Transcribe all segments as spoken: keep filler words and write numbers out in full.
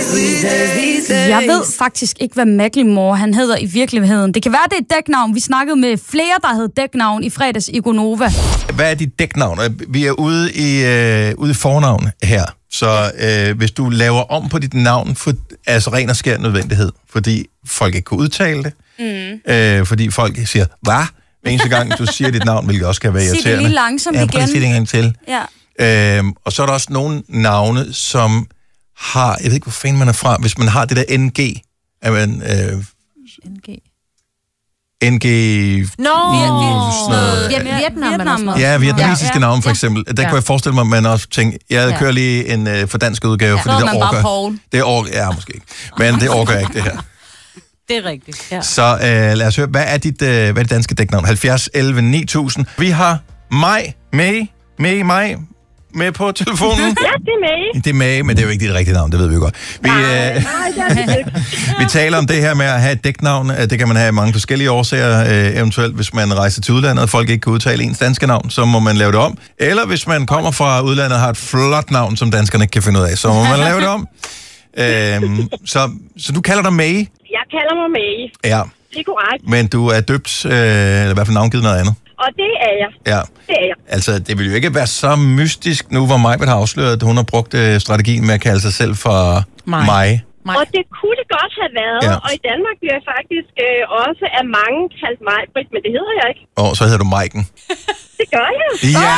Jeg ved faktisk ikke, hvad Macklemore han hedder i virkeligheden. Det kan være, det er et dæknavn. Vi snakkede med flere, der hed dæknavn i fredags i Gonova. Hvad er dit dæknavn? Vi er ude i, øh, ude i fornavn her. Så øh, hvis du laver om på dit navn, for, altså ren og skær nødvendighed, fordi folk ikke kan udtale det, mm. øh, fordi folk siger, hvad? Hver eneste gang, du siger dit navn, hvilket også kan være irriterende. Sig det lige langsomt ja, igen. Ja, sige det en gang til. Ja. Øhm, og så er der også nogle navne, som har, jeg ved ikke, hvor fanden man er fra, hvis man har det der N G. Er man, øh, N G. N G... Nå, Vietnam. Ja, vietnamesiske ja, navne for eksempel. Der ja. kunne jeg forestille mig, at man også tænker, jeg ja. kører lige en uh, fordansk udgave, ja. fordi det orker... Det orker... Ja, måske ikke. Men det orker jeg ikke, det her. Det er rigtigt, ja. Så uh, lad os høre, hvad er dit, uh, hvad er dit danske dæknavn? halvfjerds elleve ni tusind. Vi har Maj, May, May, Maj med på telefonen. Ja, det er May. Det er May, men det er jo ikke dit rigtige navn, det ved vi jo godt. Vi, nej, uh, nej, det er det ikke. Vi taler om det her med at have et dæknavn. Det kan man have mange forskellige årsager, uh, eventuelt hvis man rejser til udlandet, og folk ikke kan udtale ens danske navn, så må man lave det om. Eller hvis man kommer fra udlandet og har et flot navn, som danskerne ikke kan finde ud af, så må man lave det om. Uh, så, så du kalder dig May? Jeg kalder mig May. Ja. Det er korrekt. Men du er døbt, uh, eller i hvert fald navngivet noget andet. Og det er jeg. Ja. Det er jeg. Altså, det vil jo ikke være så mystisk nu, hvor Majbert har afsløret, at hun har brugt uh, strategien med at kalde sig selv for mig. mig. Og det kunne det godt have været, ja. Og i Danmark bliver jeg faktisk øh, også af mange kaldt Majbrit, men det hedder jeg ikke. Og så hedder du Maiken. Det gør jeg. Ja!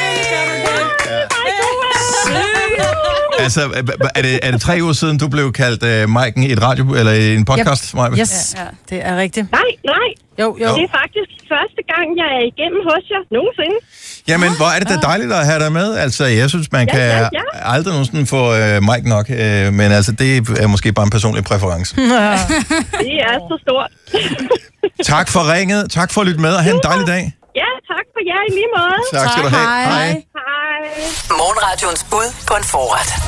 Yeah! Altså, er det, er det tre uger siden, du blev kaldt uh, Maiken i et radio, eller i en podcast? Yep. Yes, ja, ja, det er rigtigt. Nej, nej. Jo, jo. Det er faktisk første gang, jeg er igennem hos jer nogensinde. Jamen, hvor er det da dejligt at have dig med. Altså, jeg synes, man kan ja, ja, ja. aldrig nogensinde få uh, Mike nok, uh, men altså, det er måske bare en personlig præference. Det er så stort. Tak for ringet. Tak for at lytte med, og have en dejlig dag. Ja, tak for jer i lige måde. Tak skal du have. Hej. Hej. Hej. Morgenradions bud på en forret.